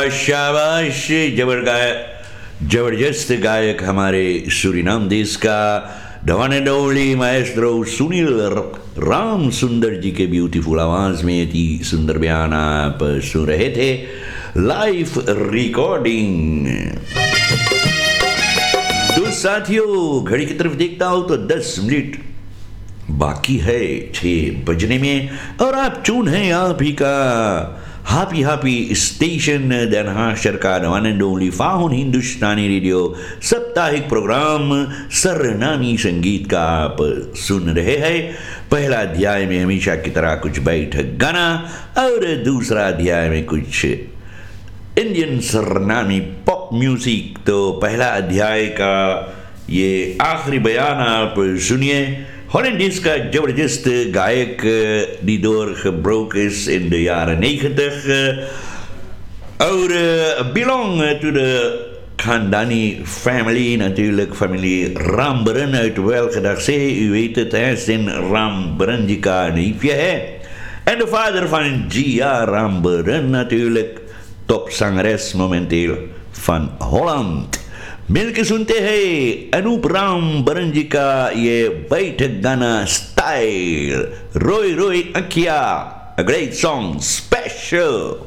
शाबाश शाबाश। जबरदस्त गायक हमारे सूरीनाम देश का the one and only Maestro Sunil Ram सुंदर जी के ब्यूटीफुल आवाज में थी सुंदर बयान आप सुन रहे थे लाइव रिकॉर्डिंग। तो साथियों घड़ी की तरफ देखता हूं तो 10 मिनट बाकी है 6 बजने में और आप चून है आप ही का हैप्पी स्टेशन देन हाशर का one and only faun Hindustani radio साप्ताहिक प्रोग्राम सरनामी संगीत का आप सुन रहे हैं। पहला अध्याय में हमेशा की तरह कुछ बैठक गाना और दूसरा अध्याय में कुछ इंडियन सरनामी पॉप म्यूजिक। तो पहला अध्याय का ये आखिरी बयान आप सुनिए। Hollandisch का जबरदस्त गायक die doorgebroken is in de jaren 90 और belong to the Khandani family, natuurlijk familie Ramberen uit welke dag zij, u weet het, hè, zijn Ramberendika neefje, hè. En de vader van Gia Ramberen natuurlijk, topzangeres momenteel van Holland। मिलके सुनते हैं अनूप रामबरन जी का ये बैठक गाना style रोई रोई अखिया, a great song special।